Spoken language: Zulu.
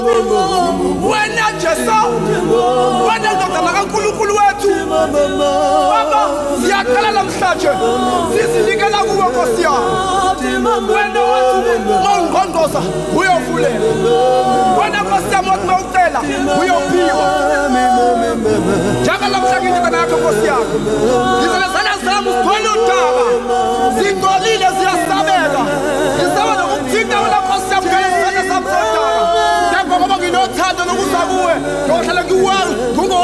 wena Jesu wena ndodana kaNkulunkulu wethu Baba siyaqala namhlanje sizinikela kuwe Nkosi yami wena mawungqonqoza uyovulela wena Nkosi yami mawucela uyophiwa njalo namhlanje indodana yakho Nkosi yami izolezana zami ukhona udaba zingcolile ziyasabeka isaba nokuthinta wena Nkosi yami ngelesana samfodaba ngoba nginothando lokuza kuwe ngohlala kuwazi